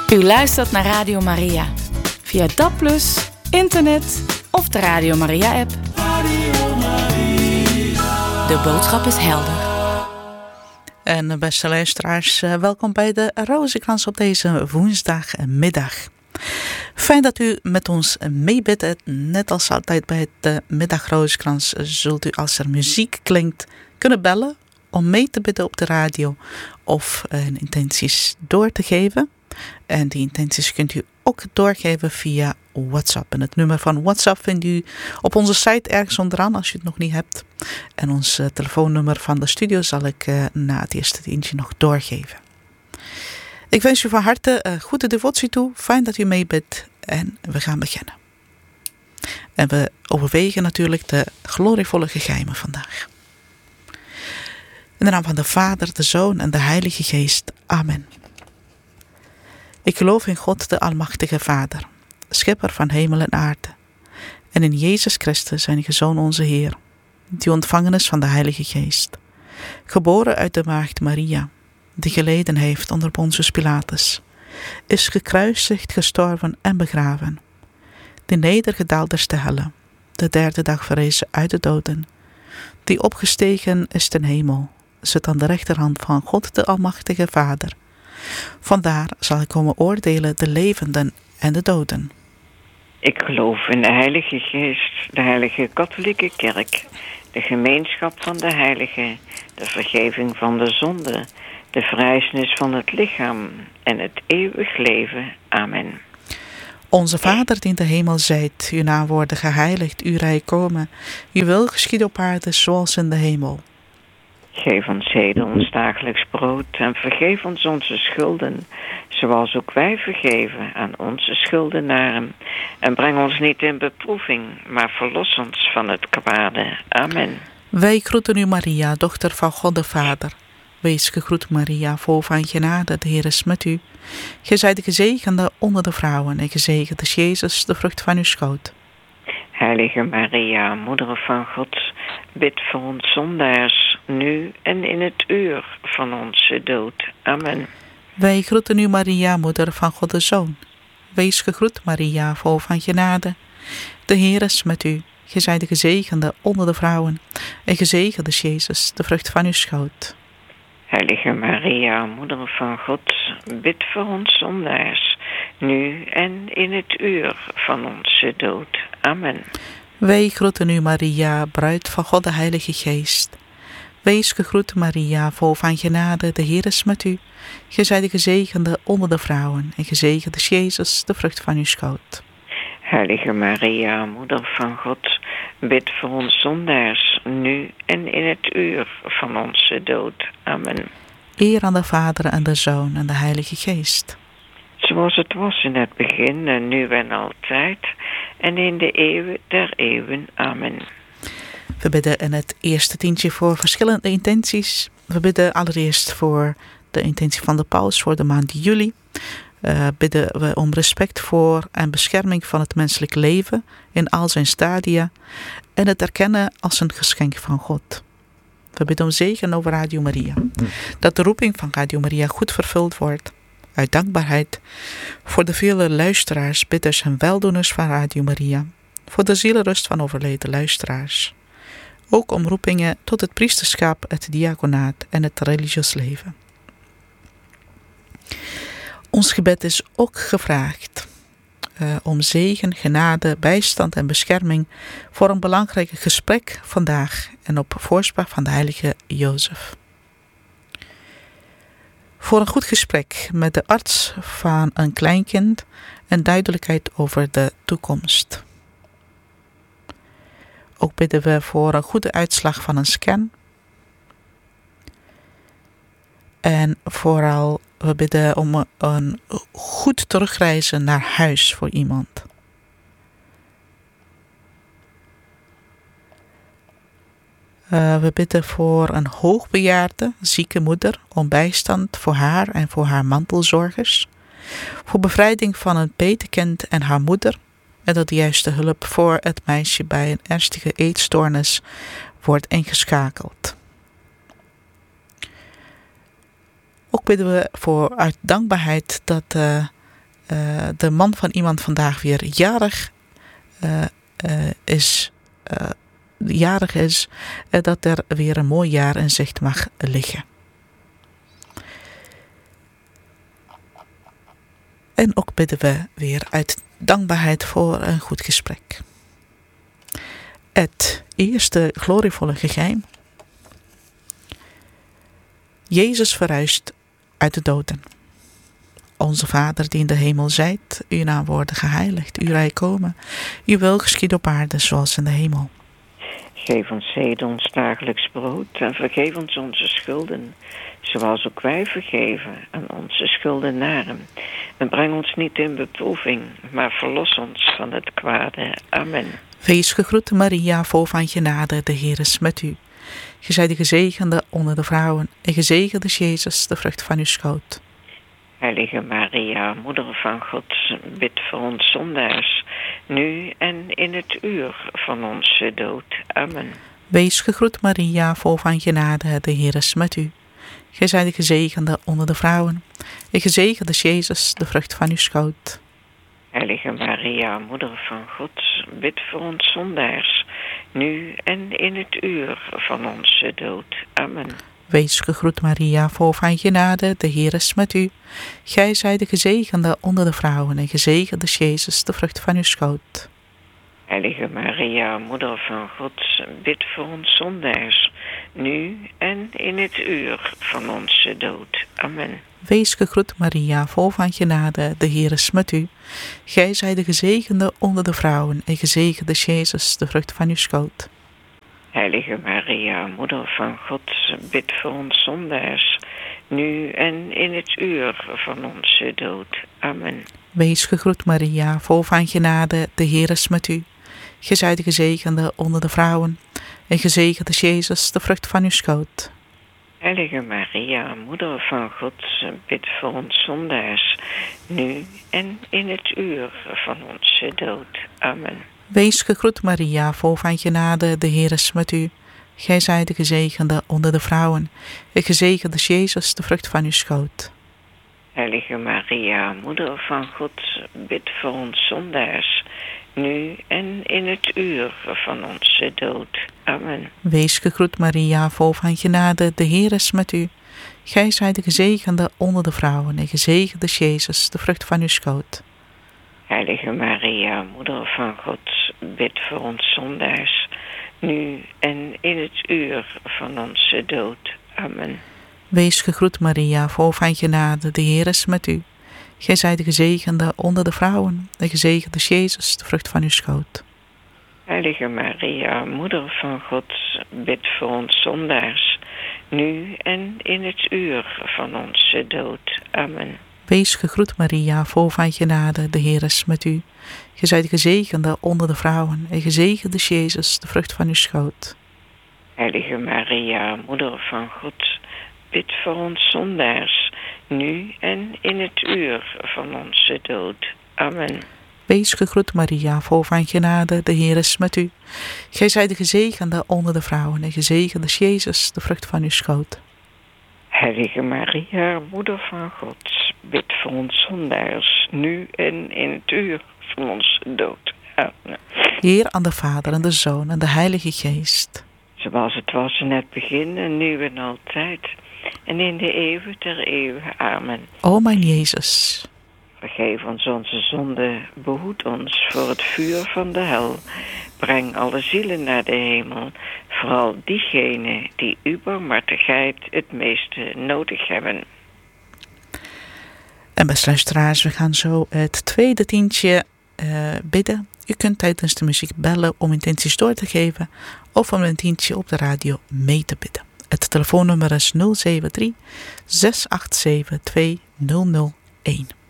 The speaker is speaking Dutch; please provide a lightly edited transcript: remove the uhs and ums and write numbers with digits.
U luistert naar Radio Maria. Via DAB+, internet of de Radio Maria-app. Radio Maria. De boodschap is helder. En beste luisteraars, welkom bij de Rozenkrans op deze woensdagmiddag. Fijn dat u met ons meebidt. Net als altijd bij de middag Rozenkrans zult u, als er muziek klinkt, kunnen bellen om mee te bidden op de radio of intenties door te geven. En die intenties kunt u ook doorgeven via WhatsApp. En het nummer van WhatsApp vindt u op onze site ergens onderaan als u het nog niet hebt. En ons telefoonnummer van de studio zal ik na het eerste tientje nog doorgeven. Ik wens u van harte goede devotie toe. Fijn dat u meebidt en we gaan beginnen. En we overwegen natuurlijk de glorievolle geheimen vandaag. In de naam van de Vader, de Zoon en de Heilige Geest. Amen. Ik geloof in God, de Almachtige Vader, schepper van hemel en aarde, en in Jezus Christus, zijn Zoon onze Heer, die ontvangen is van de Heilige Geest, geboren uit de maagd Maria, die geleden heeft onder Pontius Pilatus, is gekruisigd, gestorven en begraven, die nedergedaald is te helle, de derde dag verrezen uit de doden, die opgestegen is ten hemel, zit aan de rechterhand van God, de Almachtige Vader. Vandaar zal ik komen oordelen de levenden en de doden. Ik geloof in de Heilige Geest, de Heilige Katholieke Kerk, de gemeenschap van de heiligen, de vergeving van de zonde, de verrijzenis van het lichaam en het eeuwig leven. Amen. Onze Vader die in de hemel zijt, uw naam worden geheiligd, uw rijk komen, uw wil geschieden op aarde zoals in de hemel. Geef ons heden ons dagelijks brood en vergeef ons onze schulden, zoals ook wij vergeven aan onze schuldenaren. En breng ons niet in beproeving, maar verlos ons van het kwade. Amen. Wij groeten u Maria, dochter van God de Vader. Wees gegroet Maria, vol van genade, de Heer is met u. Gij zijt gezegende onder de vrouwen en gezegend is Jezus, de vrucht van uw schoot. Heilige Maria, Moeder van God, bid voor ons zondaars, nu en in het uur van onze dood. Amen. Wij groeten u Maria, Moeder van God de Zoon. Wees gegroet Maria, vol van genade. De Heer is met u. Gij zijt de gezegende onder de vrouwen en gezegend is Jezus, de vrucht van uw schoot. Heilige Maria, Moeder van God, bid voor ons zondaars, nu en in het uur van onze dood. Amen. Wij groeten u Maria, bruid van God de Heilige Geest. Wees gegroet Maria, vol van genade, de Heer is met u. Gij zijt de gezegende onder de vrouwen en gezegend is Jezus, de vrucht van uw schoot. Heilige Maria, Moeder van God, bid voor ons zondaars, nu en in het uur van onze dood. Amen. Eer aan de Vader en de Zoon en de Heilige Geest. Zoals het was in het begin en nu en altijd en in de eeuwen der eeuwen. Amen. We bidden in het eerste tientje voor verschillende intenties. We bidden allereerst voor de intentie van de paus voor de maand juli. Bidden we om respect voor en bescherming van het menselijk leven in al zijn stadia en het erkennen als een geschenk van God. We bidden om zegen over Radio Maria. Dat de roeping van Radio Maria goed vervuld wordt. Uit dankbaarheid voor de vele luisteraars, bidders en weldoeners van Radio Maria. Voor de zielenrust van overleden luisteraars. Ook om roepingen tot het priesterschap, het diaconaat en het religieus leven. Ons gebed is ook gevraagd om zegen, genade, bijstand en bescherming voor een belangrijk gesprek vandaag en op voorspraak van de heilige Jozef. Voor een goed gesprek met de arts van een kleinkind en duidelijkheid over de toekomst. Ook bidden we voor een goede uitslag van een scan. En vooral, we bidden om een goed terugreizen naar huis voor iemand. We bidden voor een hoogbejaarde, zieke moeder om bijstand voor haar en voor haar mantelzorgers. Voor bevrijding van een petekind en haar moeder. En dat de juiste hulp voor het meisje bij een ernstige eetstoornis wordt ingeschakeld. Ook bidden we voor uit dankbaarheid dat de man van iemand vandaag weer jarig is, dat er weer een mooi jaar in zicht mag liggen. En ook bidden we weer uit dankbaarheid voor een goed gesprek. Het eerste glorievolle geheim. Jezus verhuist uit de doden. Onze Vader die in de hemel zijt, uw naam worden geheiligd, uw rijk komen, uw wil geschieden op aarde zoals in de hemel. Geef ons heden ons dagelijks brood en vergeef ons onze schulden, zoals ook wij vergeven aan onze schuldenaren. En breng ons niet in beproeving, maar verlos ons van het kwade. Amen. Wees gegroet Maria, vol van genade, de Heer is met u. Gij zijt de gezegende onder de vrouwen, en gezegend is Jezus, de vrucht van uw schoot. Heilige Maria, Moeder van God, bid voor ons zondaars, nu en in het uur van onze dood. Amen. Wees gegroet Maria, vol van genade, de Heer is met u. Gij zijt de gezegende onder de vrouwen, en gezegend is Jezus, de vrucht van uw schoot. Heilige Maria, Moeder van God, bid voor ons zondaars, nu en in het uur van onze dood. Amen. Wees gegroet Maria, vol van genade, de Heer is met u. Gij zijt de gezegende onder de vrouwen, en gezegend is Jezus, de vrucht van uw schoot. Heilige Maria, Moeder van God, bid voor ons zondaars, nu en in het uur van onze dood. Amen. Wees gegroet Maria, vol van genade, de Heer is met u. Gij zijt de gezegende onder de vrouwen, en gezegend is Jezus, de vrucht van uw schoot. Heilige Maria, Moeder van God, bid voor ons zondaars, nu en in het uur van onze dood. Amen. Wees gegroet Maria, vol van genade, de Heer is met u. Gij zijt de gezegende onder de vrouwen, en gezegend is Jezus, de vrucht van uw schoot. Heilige Maria, Moeder van God, bid voor ons zondaars, nu en in het uur van onze dood. Amen. Wees gegroet Maria, vol van genade, de Heer is met u. Gij zijt de gezegende onder de vrouwen, en gezegend is Jezus, de vrucht van uw schoot. Heilige Maria, Moeder van God, bid voor ons zondaars, nu en in het uur van onze dood. Amen. Wees gegroet Maria, vol van genade, de Heer is met u. Gij zijt de gezegende onder de vrouwen, en gezegend is Jezus, de vrucht van uw schoot. Heilige Maria, Moeder van God, bid voor ons zondaars, nu en in het uur van onze dood. Amen. Wees gegroet Maria, vol van genade, de Heer is met u. Gij zijt de gezegende onder de vrouwen, en gezegend is Jezus, de vrucht van uw schoot. Heilige Maria, Moeder van God, bid voor ons zondaars, nu en in het uur van onze dood. Amen. Wees gegroet Maria, vol van genade, de Heer is met u. Gij zijt de gezegende onder de vrouwen, en gezegend is Jezus, de vrucht van uw schoot. Heilige Maria, Moeder van God, bid voor ons zondaars, nu en in het uur van onze dood. Amen. Wees gegroet Maria, vol van genade, de Heer is met u. Gij zijt de gezegende onder de vrouwen, en gezegend is Jezus, de vrucht van uw schoot. Heilige Maria, Moeder van God, bid voor ons zondaars, nu en in het uur van onze dood. Amen. Heer aan de Vader en de Zoon en de Heilige Geest. Zoals het was in het begin en nu en altijd, en in de eeuwen der eeuwen. Amen. O mijn Jezus, vergeef ons onze zonde, behoed ons voor het vuur van de hel. Breng alle zielen naar de hemel, vooral diegenen die uw barmhartigheid het meeste nodig hebben. En beste luisteraars, we gaan zo het tweede tientje bidden. U kunt tijdens de muziek bellen om intenties door te geven of om een tientje op de radio mee te bidden. Het telefoonnummer is 073 687 2001.